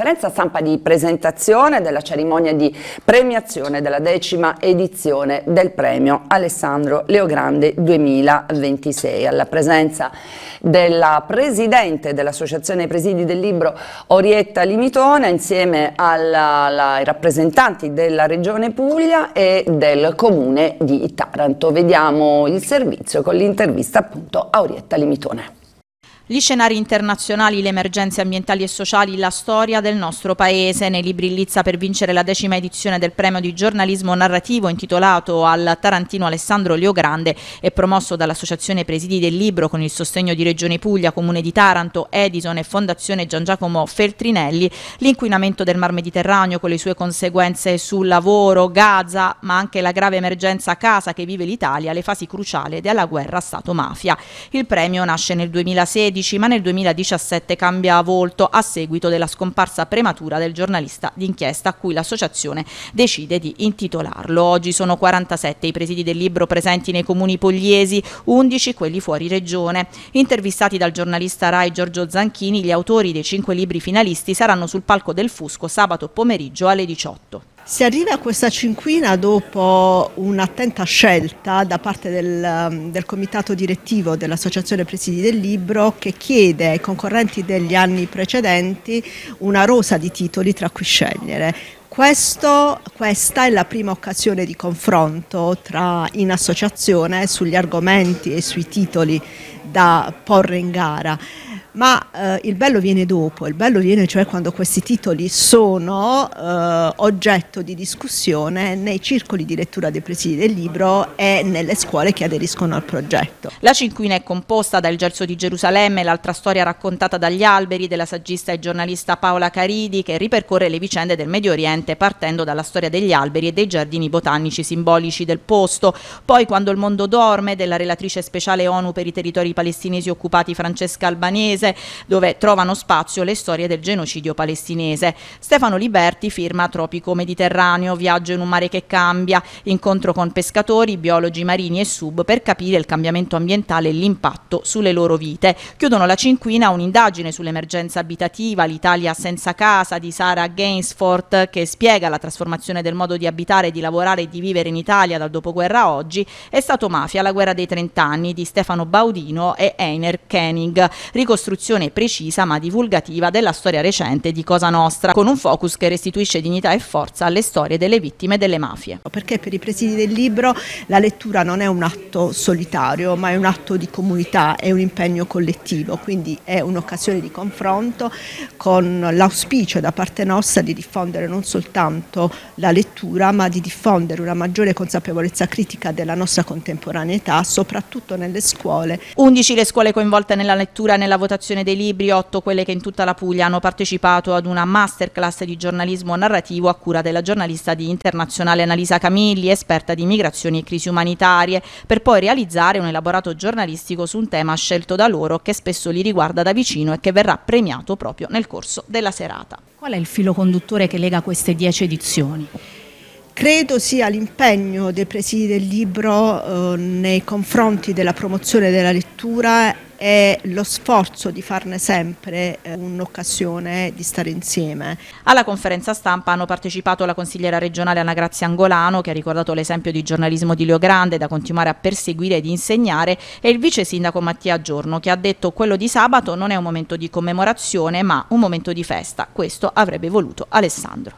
conferenza stampa di presentazione della cerimonia di premiazione della 10ª edizione del premio Alessandro Leogrande 2026, alla presenza della presidente dell'Associazione Presidi del Libro Orietta Limitona insieme ai rappresentanti della Regione Puglia e del Comune di Taranto. Vediamo il servizio con l'intervista appunto a Orietta Limitona. Gli scenari internazionali, le emergenze ambientali e sociali, la storia del nostro paese. Nei libri Lizza per vincere la 10ª edizione del premio di giornalismo narrativo intitolato al tarantino Alessandro Leogrande e promosso dall'Associazione Presidi del Libro con il sostegno di Regione Puglia, Comune di Taranto, Edison e Fondazione Gian Giacomo Feltrinelli, l'inquinamento del Mar Mediterraneo con le sue conseguenze sul lavoro, Gaza, ma anche la grave emergenza casa che vive l'Italia, le fasi cruciali della guerra Stato-mafia. Il premio nasce nel 2016 ma nel 2017 cambia volto a seguito della scomparsa prematura del giornalista d'inchiesta a cui l'associazione decide di intitolarlo. Oggi sono 47 i presidi del libro presenti nei comuni pugliesi, 11 quelli fuori regione. Intervistati dal giornalista Rai Giorgio Zanchini, gli autori dei 5 libri finalisti saranno sul palco del Fusco sabato pomeriggio alle 18. Si arriva a questa cinquina dopo un'attenta scelta da parte del comitato direttivo dell'Associazione Presidi del Libro, che chiede ai concorrenti degli anni precedenti una rosa di titoli tra cui scegliere. Questa è la prima occasione di confronto in associazione sugli argomenti e sui titoli da porre in gara. Ma il bello viene dopo, il bello viene cioè quando questi titoli sono oggetto di discussione nei circoli di lettura dei presidi del libro e nelle scuole che aderiscono al progetto. La cinquina è composta da Il Gelso di Gerusalemme, l'altra storia raccontata dagli alberi, della saggista e giornalista Paola Caridi, che ripercorre le vicende del Medio Oriente partendo dalla storia degli alberi e dei giardini botanici simbolici del posto. Poi Quando il mondo dorme, della relatrice speciale ONU per i territori palestinesi occupati Francesca Albanese, dove trovano spazio le storie del genocidio palestinese. Stefano Liberti firma Tropico Mediterraneo, viaggio in un mare che cambia, incontro con pescatori, biologi marini e sub per capire il cambiamento ambientale e l'impatto sulle loro vite. Chiudono la cinquina un'indagine sull'emergenza abitativa, l'Italia senza casa di Sara Gainsford, che spiega la trasformazione del modo di abitare, di lavorare e di vivere in Italia dal dopoguerra a oggi, e Stato Mafia, la guerra dei 30 anni di Stefano Baudino e Einer Koenig, ricostruzione precisa ma divulgativa della storia recente di Cosa Nostra, con un focus che restituisce dignità e forza alle storie delle vittime delle mafie. Perché per i presidi del libro la lettura non è un atto solitario, ma è un atto di comunità, è un impegno collettivo, quindi è un'occasione di confronto con l'auspicio da parte nostra di diffondere non soltanto la lettura, ma di diffondere una maggiore consapevolezza critica della nostra contemporaneità, soprattutto nelle scuole. 11 le scuole coinvolte nella lettura e nella votazione dei libri, 8 quelle che in tutta la Puglia hanno partecipato ad una masterclass di giornalismo narrativo a cura della giornalista di Internazionale Annalisa Camilli, esperta di migrazioni e crisi umanitarie, per poi realizzare un elaborato giornalistico su un tema scelto da loro che spesso li riguarda da vicino e che verrà premiato proprio nel corso della serata. Qual è il filo conduttore che lega queste 10 edizioni? Credo sia l'impegno dei presidi del libro nei confronti della promozione della lettura e lo sforzo di farne sempre un'occasione di stare insieme. Alla conferenza stampa hanno partecipato la consigliera regionale Anna Grazia Angolano, che ha ricordato l'esempio di giornalismo di Leogrande da continuare a perseguire ed insegnare, e il vice sindaco Mattia Giorno, che ha detto: quello di sabato non è un momento di commemorazione ma un momento di festa. Questo avrebbe voluto Alessandro.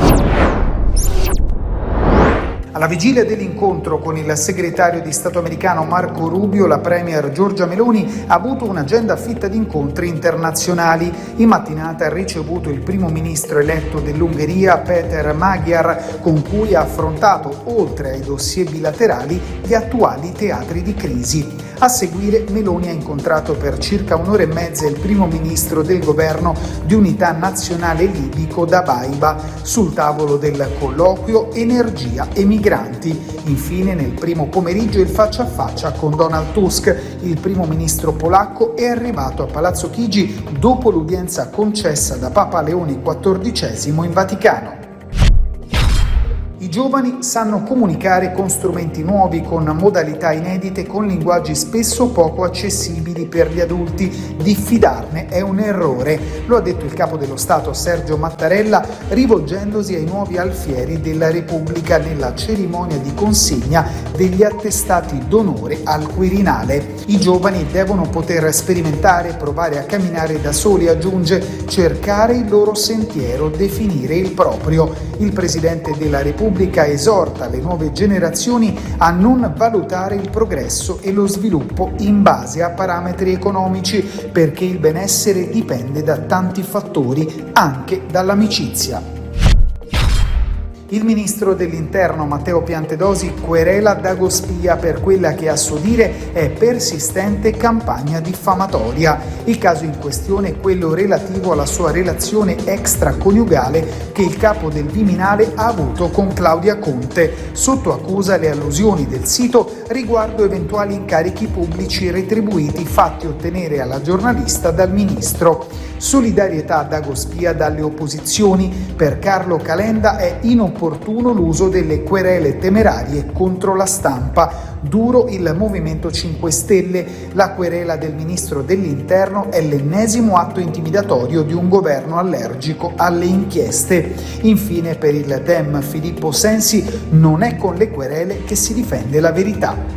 Alla vigilia dell'incontro con il segretario di Stato americano Marco Rubio, la premier Giorgia Meloni ha avuto un'agenda fitta di incontri internazionali. In mattinata ha ricevuto il primo ministro eletto dell'Ungheria, Peter Magyar, con cui ha affrontato, oltre ai dossier bilaterali, gli attuali teatri di crisi. A seguire, Meloni ha incontrato per circa un'ora e mezza il primo ministro del governo di unità nazionale libico Dabaiba. Sul tavolo del colloquio energia e migranti. Infine, nel primo pomeriggio, il faccia a faccia con Donald Tusk. Il primo ministro polacco è arrivato a Palazzo Chigi dopo l'udienza concessa da Papa Leone XIV in Vaticano. I giovani sanno comunicare con strumenti nuovi, con modalità inedite, con linguaggi spesso poco accessibili per gli adulti. Diffidarne è un errore, lo ha detto il capo dello Stato Sergio Mattarella rivolgendosi ai nuovi alfieri della Repubblica nella cerimonia di consegna degli attestati d'onore al Quirinale. I giovani devono poter sperimentare, provare a camminare da soli, aggiunge, cercare il loro sentiero, definire il proprio. Il Presidente della Repubblica esorta le nuove generazioni a non valutare il progresso e lo sviluppo in base a parametri economici, perché il benessere dipende da tanti fattori, anche dall'amicizia. Il ministro dell'Interno Matteo Piantedosi querela Dagospia per quella che a suo dire è persistente campagna diffamatoria. Il caso in questione è quello relativo alla sua relazione extraconiugale che il capo del Viminale ha avuto con Claudia Conte. Sotto accusa le allusioni del sito riguardo eventuali incarichi pubblici retribuiti fatti ottenere alla giornalista dal ministro. Solidarietà a Dagospia dalle opposizioni. Per Carlo Calenda è inopportuno l'uso delle querele temerarie contro la stampa. Duro il Movimento 5 Stelle. La querela del ministro dell'Interno è l'ennesimo atto intimidatorio di un governo allergico alle inchieste. Infine, per il Dem Filippo Sensi, non è con le querele che si difende la verità.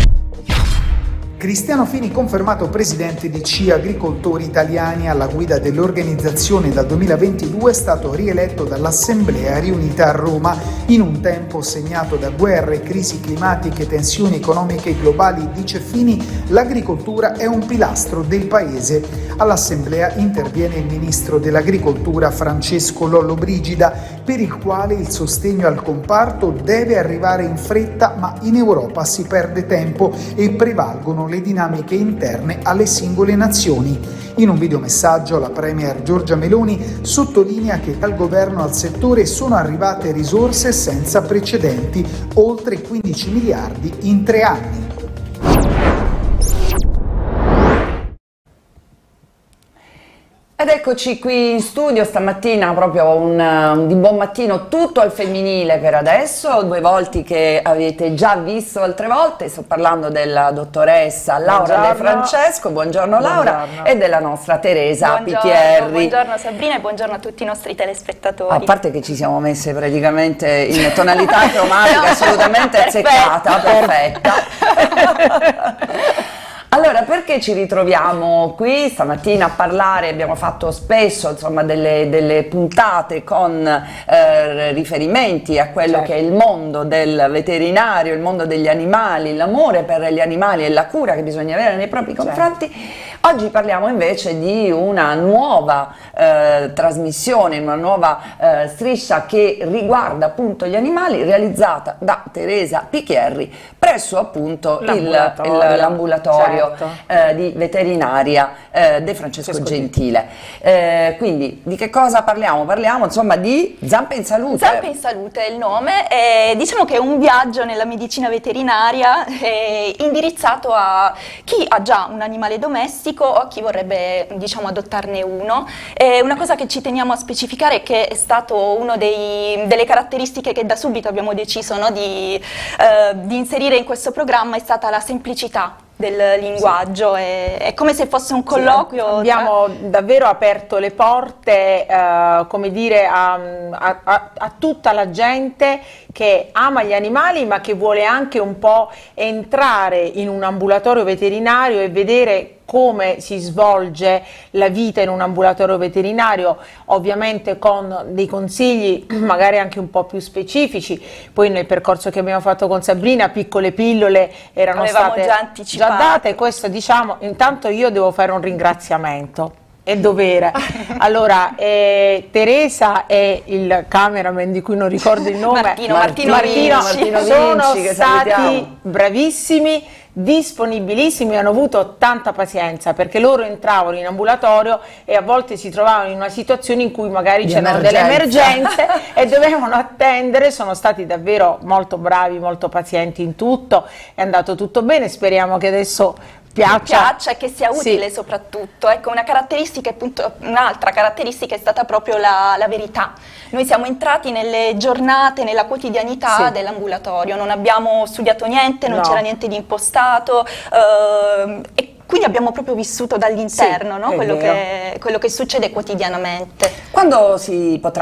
Cristiano Fini confermato presidente di C Agricoltori Italiani. Alla guida dell'organizzazione dal 2022 è stato rieletto dall'Assemblea riunita a Roma. In un tempo segnato da guerre, crisi climatiche, tensioni economiche globali, dice Fini, l'agricoltura è un pilastro del paese. All'Assemblea interviene il ministro dell'Agricoltura Francesco Lollobrigida, per il quale il sostegno al comparto deve arrivare in fretta, ma in Europa si perde tempo e prevalgono le dinamiche interne alle singole nazioni. In un videomessaggio la premier Giorgia Meloni sottolinea che dal governo al settore sono arrivate risorse senza precedenti, oltre 15 miliardi in 3 anni. Ed eccoci qui in studio stamattina, proprio di buon mattino, tutto al femminile per adesso, 2 volti che avete già visto altre volte. Sto parlando della dottoressa Laura De Francesco, buongiorno Laura, e della nostra Teresa Picchierri. Buongiorno Sabrina e buongiorno a tutti i nostri telespettatori. A parte che ci siamo messe praticamente in tonalità cromatica assolutamente azzeccata, perfetta. Allora, perché ci ritroviamo qui stamattina a parlare? Abbiamo fatto spesso insomma delle puntate con riferimenti a quello che è il mondo del veterinario, il mondo degli animali, l'amore per gli animali e la cura che bisogna avere nei propri confronti. Oggi parliamo invece di una nuova trasmissione, una nuova striscia che riguarda appunto gli animali, realizzata da Teresa Picchierri presso appunto l'ambulatorio di veterinaria De Francesco Gentile. Quindi di che cosa parliamo? Parliamo insomma di Zampe in Salute. Zampe in Salute è il nome, diciamo che è un viaggio nella medicina veterinaria indirizzato a chi ha già un animale domestico o a chi vorrebbe diciamo adottarne uno. Una cosa che ci teniamo a specificare è che è stato una delle caratteristiche che da subito abbiamo deciso, no, di inserire in questo programma è stata la semplicità del linguaggio, è come se fosse un colloquio. Abbiamo davvero aperto le porte, come dire, a tutta la gente che ama gli animali ma che vuole anche un po' entrare in un ambulatorio veterinario e vedere come si svolge la vita in un ambulatorio veterinario, ovviamente con dei consigli magari anche un po' più specifici. Poi nel percorso che abbiamo fatto con Sabrina, piccole pillole erano state già date. Questo, diciamo, intanto io devo fare un ringraziamento, è dovere. Allora, Teresa e il cameraman di cui non ricordo il nome, Martino sono stati bravissimi, disponibilissimi, hanno avuto tanta pazienza perché loro entravano in ambulatorio e a volte si trovavano in una situazione in cui magari c'erano delle emergenze e dovevano attendere. Sono stati davvero molto bravi, molto pazienti in tutto, è andato tutto bene, speriamo che adesso piaccia e che sia utile soprattutto. Ecco, un'altra caratteristica è stata proprio la verità. Noi siamo entrati nelle giornate, nella quotidianità dell'ambulatorio, non abbiamo studiato niente, non c'era niente di impostato, e quindi abbiamo proprio vissuto dall'interno, no? quello che succede quotidianamente. Quando si potrà